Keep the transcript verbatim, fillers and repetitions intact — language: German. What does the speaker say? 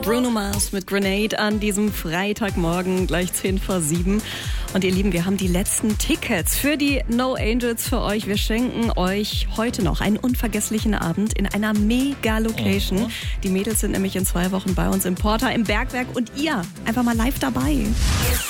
Bruno Mars mit Grenade an diesem Freitagmorgen, gleich zehn vor sieben. Und ihr Lieben, wir haben die letzten Tickets für die No Angels für euch. Wir schenken euch heute noch einen unvergesslichen Abend in einer Mega-Location. Oh. Die Mädels sind nämlich in zwei Wochen bei uns im Porta im Bergwerk und ihr einfach mal live dabei.